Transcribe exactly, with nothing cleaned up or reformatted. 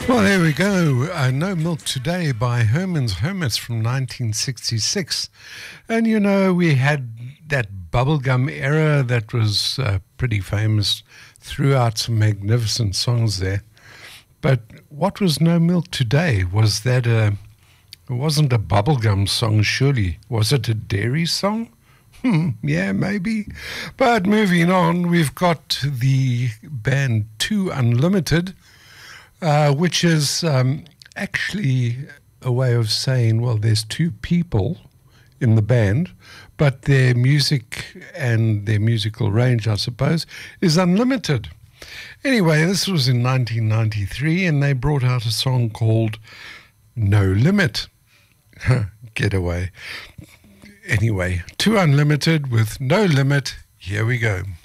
Well, there we go. Uh, No Milk Today by Herman's Hermits from nineteen sixty-six. And, you know, we had that bubblegum era that was uh, pretty famous, threw out some magnificent songs there. But what was No Milk Today? Was that a... It wasn't a bubblegum song, surely. Was it a dairy song? Hmm, yeah, maybe. But moving on, we've got the band Two Unlimited, uh, which is um, actually a way of saying, well, there's two people in the band, but their music and their musical range, I suppose, is unlimited. Anyway, this was in nineteen ninety-three, and they brought out a song called No Limit. Get away. Anyway, Two Unlimited with No Limit. Here we go.